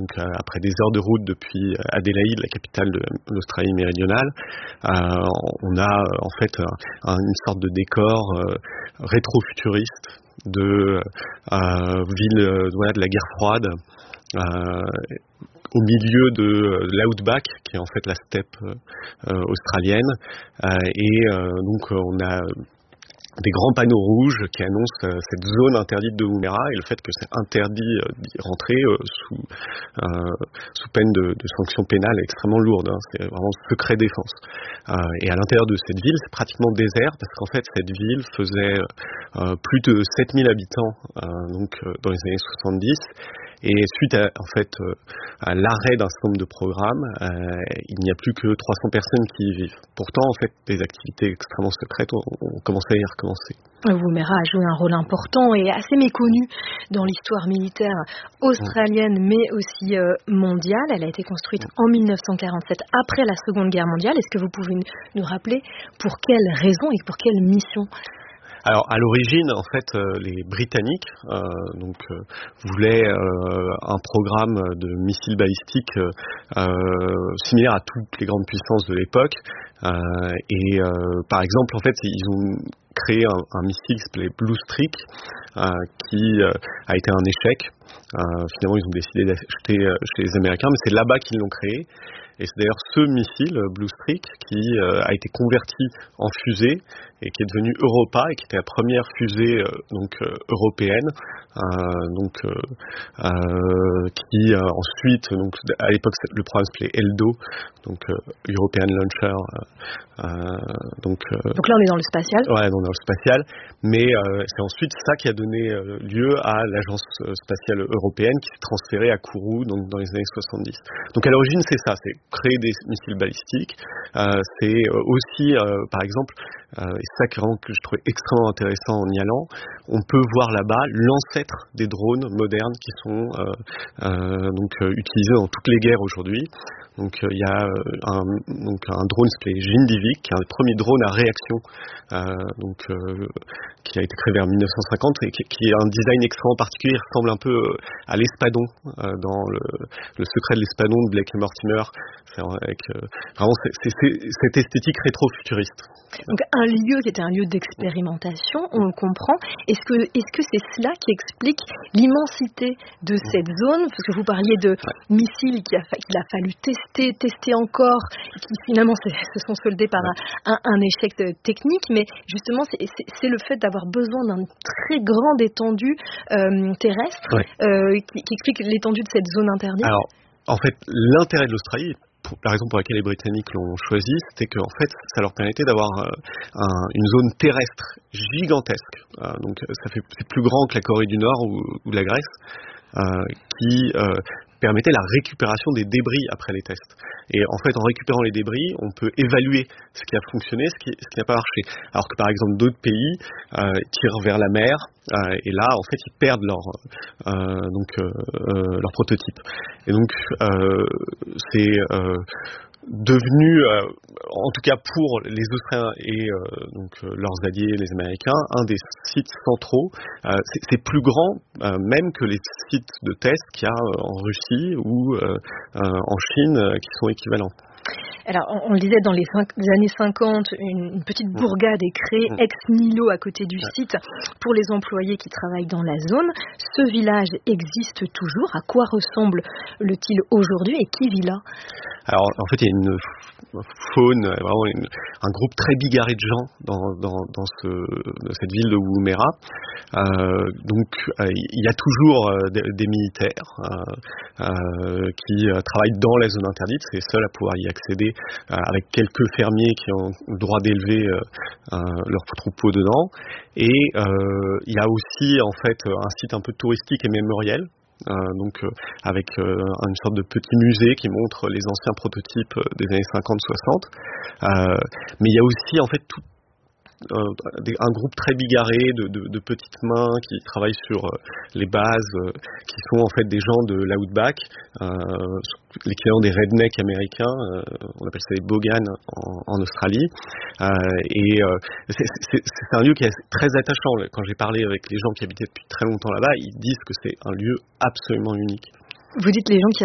donc après des heures de route depuis Adélaïde, la capitale de l'Australie méridionale, on a en fait une sorte de décor rétro-futuriste de ville de la guerre froide, au milieu de l'outback, qui est en fait la steppe australienne, donc on a des grands panneaux rouges qui annoncent cette zone interdite de Woomera et le fait que c'est interdit d'y rentrer sous peine de sanctions pénales extrêmement lourdes. C'est vraiment secret défense. Et à l'intérieur de cette ville, c'est pratiquement désert parce qu'en fait, cette ville faisait plus de 7000 habitants dans les années 70. Et suite à l'arrêt d'un certain nombre de programmes, il n'y a plus que 300 personnes qui y vivent. Pourtant, en fait, des activités extrêmement secrètes ont commencé à y recommencer. Woomera a joué un rôle important et assez méconnu dans l'histoire militaire australienne, mais aussi mondiale. Elle a été construite en 1947, après la Seconde Guerre mondiale. Est-ce que vous pouvez nous rappeler pour quelles raisons et pour quelle mission ? Alors à l'origine, en fait, les Britanniques voulaient un programme de missiles balistiques similaire à toutes les grandes puissances de l'époque. Par exemple, en fait, ils ont créé un missile qui s'appelait Blue Streak, qui a été un échec. Finalement, ils ont décidé d'acheter chez les Américains, mais c'est là-bas qu'ils l'ont créé. Et c'est d'ailleurs ce missile, Blue Streak, qui a été converti en fusée et qui est devenu Europa et qui était la première fusée européenne, qui ensuite, à l'époque le programme s'appelait ELDO, European Launcher. Donc là on est dans le spatial. Ouais, on est dans le spatial, mais c'est ensuite ça qui a donné lieu à l'agence spatiale européenne qui s'est transférée à Kourou dans les années 70. Donc à l'origine c'est ça, c'est créer des missiles balistiques. C'est aussi, par exemple, et ça que je trouvais extrêmement intéressant en y allant, on peut voir là-bas l'ancêtre des drones modernes qui sont utilisés dans toutes les guerres aujourd'hui. Donc il y a un drone qui s'appelait Jindivic, qui est un des premiers drones à réaction, qui a été créé vers 1950 et qui a un design extrêmement particulier. Il ressemble un peu à l'Espadon, dans le secret de l'Espadon de Blake et Mortimer. Avec vraiment cette esthétique rétro-futuriste. Donc un lieu qui était un lieu d'expérimentation, on le comprend. Est-ce que c'est cela qui explique l'immensité de cette zone ? Parce que vous parliez de missiles qu'il a fallu tester encore, qui finalement se sont soldés par un échec technique, mais justement c'est le fait d'avoir besoin d'une très grande étendue terrestre qui explique l'étendue de cette zone interdite. Alors, en fait, l'intérêt de l'Australie, la raison pour laquelle les Britanniques l'ont choisi, c'était qu'en fait, ça leur permettait d'avoir une zone terrestre gigantesque. C'est plus grand que la Corée du Nord ou la Grèce, qui permettait la récupération des débris après les tests. Et en fait, en récupérant les débris, on peut évaluer ce qui a fonctionné, ce qui n'a pas marché. Alors que par exemple, d'autres pays tirent vers la mer, et là, en fait, ils perdent leur prototype. Et donc, c'est devenu, en tout cas pour les Australiens et leurs alliés, les Américains, un des sites centraux. C'est plus grand même que les sites de test qu'il y a en Russie ou en Chine qui sont équivalents. Alors, on le disait, dans les années 50, une petite bourgade est créée ex nihilo à côté du site pour les employés qui travaillent dans la zone. Ce village existe toujours. À quoi ressemble-t-il aujourd'hui et qui vit là ? Alors, en fait, il y a une faune, vraiment un groupe très bigarré de gens dans cette ville de Woomera. Il y a toujours des militaires qui travaillent dans la zone interdite. C'est les seuls à pouvoir y accéder, avec quelques fermiers qui ont le droit d'élever leurs troupeaux dedans. Et il y a aussi en fait un site un peu touristique et mémoriel. Avec une sorte de petit musée qui montre les anciens prototypes des années 50-60. Mais il y a aussi en fait un groupe très bigarré de petites mains qui travaillent sur les bases, qui sont en fait des gens de l'outback, l'équivalent des rednecks américains, on appelle ça les bogan en Australie. C'est un lieu qui est très attachant. Quand j'ai parlé avec les gens qui habitaient depuis très longtemps là-bas, ils disent que c'est un lieu absolument unique. Vous dites les gens qui